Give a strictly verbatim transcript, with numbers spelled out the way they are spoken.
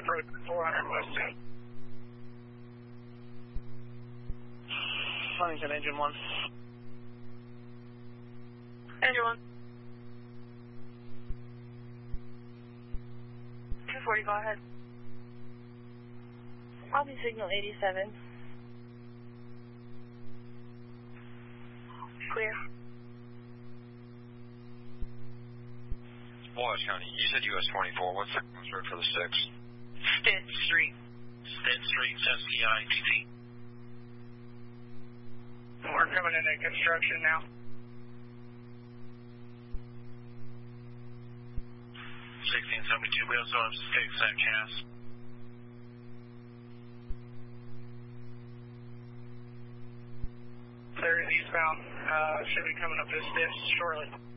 approach four hundred West two. Huntington, engine one. Engine one. two forty, go ahead. Copy signal eighty-seven. Clear. Wabash County, you said U S twenty-four. What's the road for the six? Stent Street. Stent Street, S T I T T. We're coming into construction now. sixteen seventy-two, we also have six at Cass. They're eastbound. Uh, should be coming up this ditch shortly.